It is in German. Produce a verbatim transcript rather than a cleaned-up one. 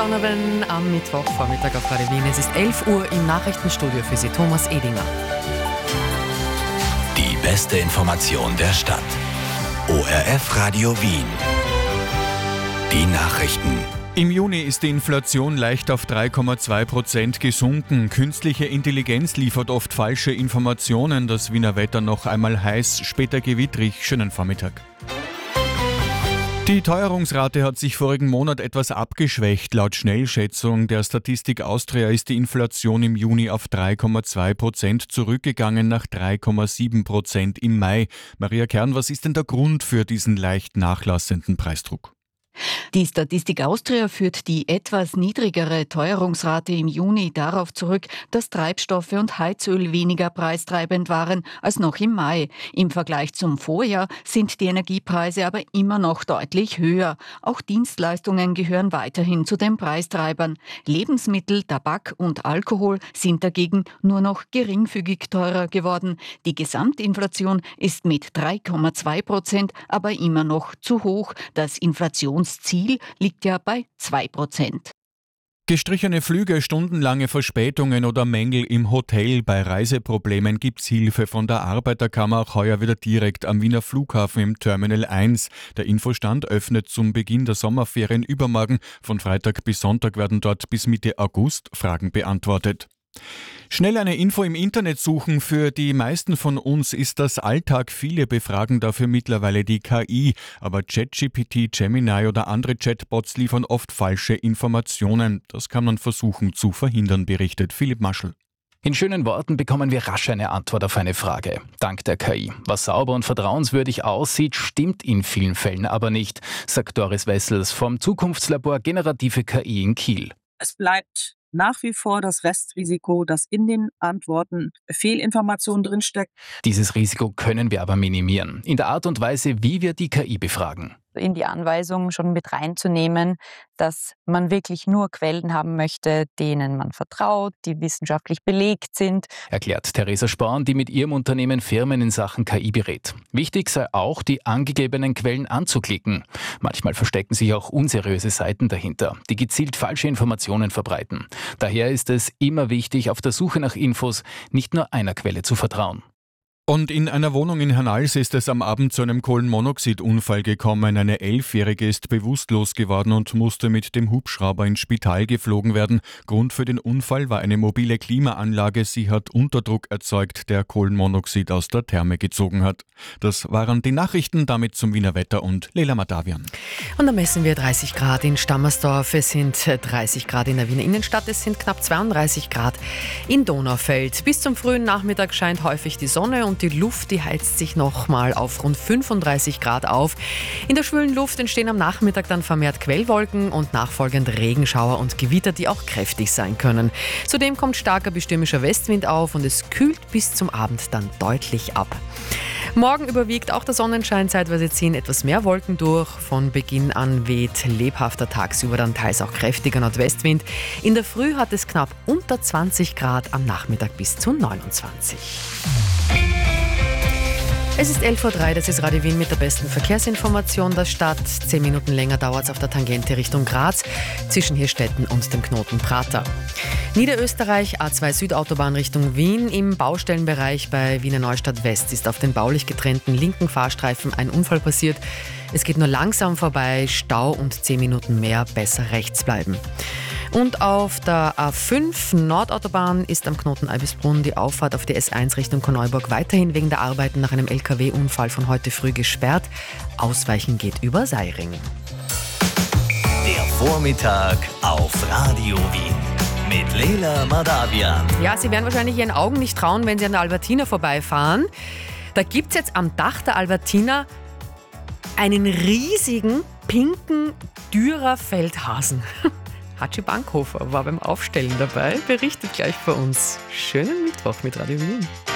Donnovan am Mittwochvormittag auf Radio Wien. Es ist elf Uhr im Nachrichtenstudio für Sie, Thomas Edinger. Die beste Information der Stadt. O R F Radio Wien. Die Nachrichten. Im Juni ist die Inflation leicht auf drei Komma zwei Prozent gesunken. Künstliche Intelligenz liefert oft falsche Informationen. Das Wiener Wetter noch einmal heiß, später gewittrig. Schönen Vormittag. Die Teuerungsrate hat sich vorigen Monat etwas abgeschwächt. Laut Schnellschätzung der Statistik Austria ist die Inflation im Juni auf drei Komma zwei Prozent zurückgegangen, nach drei Komma sieben Prozent im Mai. Maria Kern, was ist denn der Grund für diesen leicht nachlassenden Preisdruck? Die Statistik Austria führt die etwas niedrigere Teuerungsrate im Juni darauf zurück, dass Treibstoffe und Heizöl weniger preistreibend waren als noch im Mai. Im Vergleich zum Vorjahr sind die Energiepreise aber immer noch deutlich höher. Auch Dienstleistungen gehören weiterhin zu den Preistreibern. Lebensmittel, Tabak und Alkohol sind dagegen nur noch geringfügig teurer geworden. Die Gesamtinflation ist mit drei Komma zwei Prozent aber immer noch zu hoch. Das Inflationsziel liegt ja bei zwei Prozent. Gestrichene Flüge, stundenlange Verspätungen oder Mängel im Hotel. Bei Reiseproblemen gibt's Hilfe von der Arbeiterkammer, auch heuer wieder direkt am Wiener Flughafen im Terminal eins. Der Infostand öffnet zum Beginn der Sommerferien übermorgen. Von Freitag bis Sonntag werden dort bis Mitte August Fragen beantwortet. Schnell eine Info im Internet suchen. Für die meisten von uns ist das Alltag. Viele befragen dafür mittlerweile die K I. Aber ChatGPT, Gemini oder andere Chatbots liefern oft falsche Informationen. Das kann man versuchen zu verhindern, berichtet Philipp Maschel. In schönen Worten bekommen wir rasch eine Antwort auf eine Frage. Dank der K I. Was sauber und vertrauenswürdig aussieht, stimmt in vielen Fällen aber nicht, sagt Doris Wessels vom Zukunftslabor Generative K I in Kiel. Es bleibt nach wie vor das Restrisiko, dass in den Antworten Fehlinformationen drinsteckt. Dieses Risiko können wir aber minimieren. In der Art und Weise, wie wir die K I befragen. In die Anweisung schon mit reinzunehmen, dass man wirklich nur Quellen haben möchte, denen man vertraut, die wissenschaftlich belegt sind. Erklärt Theresa Sporn, die mit ihrem Unternehmen Firmen in Sachen K I berät. Wichtig sei auch, die angegebenen Quellen anzuklicken. Manchmal verstecken sich auch unseriöse Seiten dahinter, die gezielt falsche Informationen verbreiten. Daher ist es immer wichtig, auf der Suche nach Infos nicht nur einer Quelle zu vertrauen. Und in einer Wohnung in Hernals ist es am Abend zu einem Kohlenmonoxidunfall gekommen. Eine Elfjährige ist bewusstlos geworden und musste mit dem Hubschrauber ins Spital geflogen werden. Grund für den Unfall war eine mobile Klimaanlage. Sie hat Unterdruck erzeugt, der Kohlenmonoxid aus der Therme gezogen hat. Das waren die Nachrichten, damit zum Wiener Wetter und Leila Madavian. Und da messen wir dreißig Grad in Stammersdorf, es sind dreißig Grad in der Wiener Innenstadt, es sind knapp zweiunddreißig Grad in Donaufeld. Bis zum frühen Nachmittag scheint häufig die Sonne und die Luft, die heizt sich nochmal auf rund fünfunddreißig Grad auf. In der schwülen Luft entstehen am Nachmittag dann vermehrt Quellwolken und nachfolgend Regenschauer und Gewitter, die auch kräftig sein können. Zudem kommt starker bis stürmischer Westwind auf und es kühlt bis zum Abend dann deutlich ab. Morgen überwiegt auch der Sonnenschein, zeitweise ziehen etwas mehr Wolken durch. Von Beginn an weht lebhafter, tagsüber dann teils auch kräftiger Nordwestwind. In der Früh hat es knapp unter zwanzig Grad, am Nachmittag bis zu neunundzwanzig. Es ist elf Uhr drei, das ist Radio Wien mit der besten Verkehrsinformation der Stadt. Zehn Minuten länger dauert es auf der Tangente Richtung Graz, zwischen Hirstetten und dem Knoten Prater. Niederösterreich, A zwei Südautobahn Richtung Wien. Im Baustellenbereich bei Wiener Neustadt West ist auf den baulich getrennten linken Fahrstreifen ein Unfall passiert. Es geht nur langsam vorbei, Stau und zehn Minuten mehr, besser rechts bleiben. Und auf der A fünf Nordautobahn ist am Knoten Eibisbrunn die Auffahrt auf die S eins Richtung Korneuburg weiterhin wegen der Arbeiten nach einem L K W-Unfall von heute früh gesperrt. Ausweichen geht über Seiring. Der Vormittag auf Radio Wien mit Leila Madavian. Ja, Sie werden wahrscheinlich Ihren Augen nicht trauen, wenn Sie an der Albertina vorbeifahren. Da gibt es jetzt am Dach der Albertina einen riesigen, pinken Dürerfeldhasen. Hatschi Bankhofer war beim Aufstellen dabei, berichtet gleich bei uns. Schönen Mittwoch mit Radio Wien.